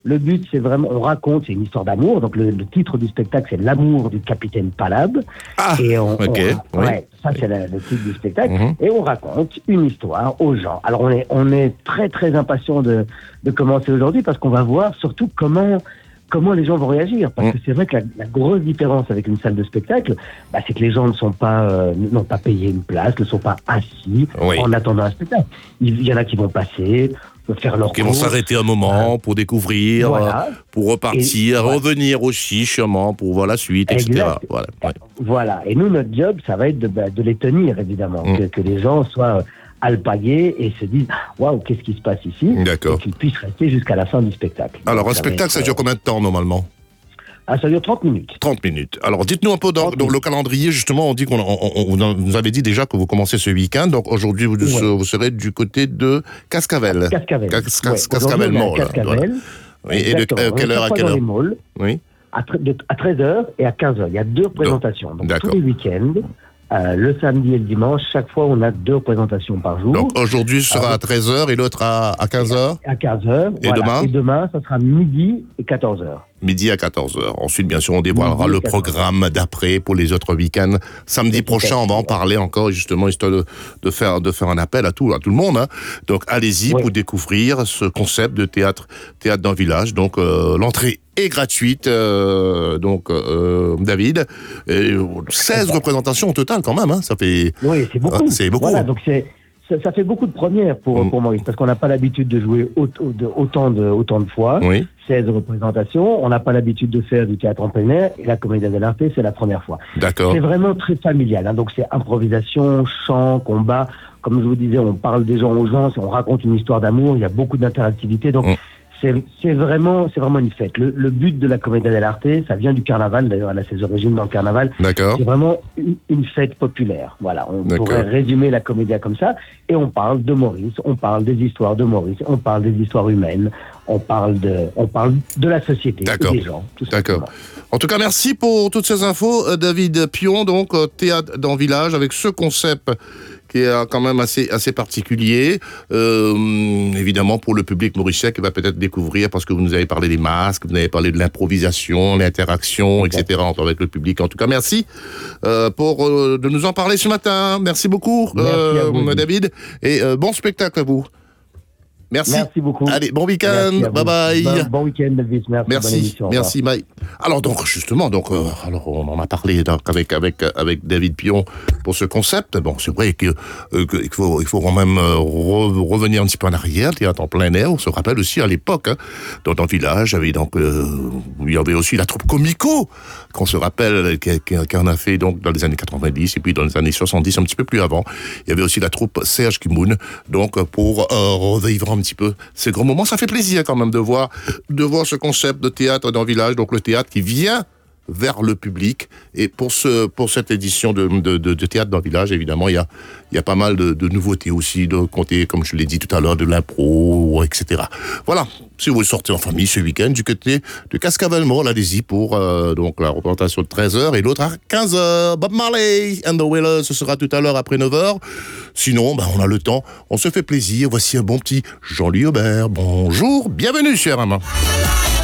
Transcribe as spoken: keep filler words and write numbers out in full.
Le but, c'est vraiment, on raconte, c'est une histoire d'amour. Donc, le, le titre du spectacle, c'est L'amour du capitaine Palab. Ah, et on, ok. on, Oui. ouais, ça, c'est la- le titre du spectacle. Mhm. Et on raconte une histoire aux gens. Alors, on est, on est très, très impatient de, de commencer aujourd'hui parce qu'on va voir surtout comment, comment les gens vont réagir. Parce Mhm. que c'est vrai que la, la grosse différence avec une salle de spectacle, bah, c'est que les gens ne sont pas, euh, n'ont pas payé une place, ne sont pas assis Oui. en attendant un spectacle. Il, il y en a qui vont passer, faire leur Qui vont courses. s'arrêter un moment pour découvrir, Voilà. euh, pour repartir, Et- ouais. revenir aussi, sûrement, pour voir la suite, et cetera. Exact. Voilà. Ouais. Voilà. Et nous, notre job, ça va être de, bah, de les tenir, évidemment. Mm. Que, que les gens soient euh, alpagués et se disent waouh, qu'est-ce qui se passe ici? D'accord. Et qu'ils puissent rester jusqu'à la fin du spectacle. Alors, Donc, un ça va spectacle, être, ça dure euh, combien de temps, normalement? Ah, ça dure trente minutes. trente minutes. Alors, dites-nous un peu dans, trente dans le minutes. calendrier, justement, on dit qu'on on, on- on vous avez dit déjà que vous commencez ce week-end, donc aujourd'hui, vous, Ouais. vous serez du côté de Cascavel. Cascavel. Cas- cas- Ouais, Cascavel aujourd'hui, on est à Mall. Cascavel. Oui, et de Exactement. euh, On est quelle heure à chaque fois quelle dans heure? les malls, Oui. à, tre- de- à treize heures et à quinze heures. Il y a deux représentations. Donc, D'accord. tous les week-ends, euh, le samedi et le dimanche, chaque fois, on a deux représentations par jour. Donc aujourd'hui, ce sera Ah, à treize heures et l'autre à, à quinze heures, À quinze heures. Et voilà. demain Et demain, ça sera midi et quatorze heures. midi à quatorze heures. Ensuite, bien sûr, on dévoilera Midi et le quatorze heures. programme d'après pour les autres week-ends. Samedi Et prochain, on va en peut-être, parler encore, justement, histoire de, de, faire, de faire un appel à tout, à tout le monde. Hein. Donc, allez-y Oui. pour découvrir ce concept de théâtre, théâtre dans le village. Donc, euh, l'entrée est gratuite. Euh, donc, euh, David, et seize représentations au total quand même. Hein. Ça fait... Oui, c'est beaucoup. Ah, c'est beaucoup. Voilà, donc c'est, ça, ça fait beaucoup de premières pour, Mm. pour Maurice, parce qu'on n'a pas l'habitude de jouer autant de, autant de, autant de fois. Oui. seize représentations. On n'a pas l'habitude de faire du théâtre en plein air. Et la Commedia dell'arte, c'est la première fois. D'accord. C'est vraiment très familial. Hein, donc c'est improvisation, chant, combat. Comme je vous disais, on parle des gens aux gens, on raconte une histoire d'amour. Il y a beaucoup d'interactivité. Donc Mm. c'est, c'est vraiment, c'est vraiment une fête. Le, le but de la Commedia dell'arte, ça vient du carnaval. D'ailleurs, elle a ses origines dans le carnaval. D'accord. C'est vraiment une, une fête populaire. Voilà, on D'accord. pourrait résumer la comédia comme ça. Et on parle de Maurice, on parle des histoires de Maurice, on parle des histoires humaines, on parle de, on parle de la société, D'accord. et des gens. Tout D'accord. simplement. En tout cas, merci pour toutes ces infos, euh, David Pion, donc euh, théâtre dans le village, avec ce concept qui est euh, quand même assez assez particulier, euh, évidemment pour le public mauricien qui va peut-être découvrir, parce que vous nous avez parlé des masques, vous avez parlé de l'improvisation, l'interaction, et cetera entre- avec le public. En tout cas, merci euh, pour euh, de nous en parler ce matin. Merci beaucoup, Merci à vous, Guy. David, et euh, bon spectacle à vous. Merci. Merci beaucoup. Allez, bon Merci week-end. à vous. Bye bye. Bon, bon week-end, Elvis. Merci. Bonne Merci, émission. Au revoir. merci, bye. Alors donc justement, donc euh, alors on en a parlé donc, avec avec avec David Pion pour ce concept. Bon, c'est vrai que, euh, que- qu'il faut il faut quand même euh, re- revenir un petit peu en arrière, théâtre en plein air. On se rappelle aussi à l'époque, hein, dans, dans le village, il y avait donc euh, il y avait aussi la troupe Comico, qu'on se rappelle, qui, qui, qui en a fait donc dans les années quatre-vingt-dix et puis dans les années soixante-dix, un petit peu plus avant. Il y avait aussi la troupe Serge Kimoun, donc pour euh, revivre un petit peu ces grands moments. Ça fait plaisir quand même de voir de voir ce concept de théâtre dans le village, donc le théâtre qui vient vers le public. Et pour ce pour cette édition de, de, de, de théâtre dans le village, évidemment, il y a il y a pas mal de, de nouveautés aussi, de compter, comme je l'ai dit tout à l'heure, de l'impro, et cetera. Voilà. Si vous sortez en famille ce week-end du côté de Cascavel Mall, allez-y pour euh, donc la représentation de treize heures et l'autre à quinze heures. Bob Marley and the Wailers, ce sera tout à l'heure après neuf heures. Sinon, ben, on a le temps, on se fait plaisir. Voici un bon petit Jean-Louis Aubert. Bonjour, bienvenue, cher amant.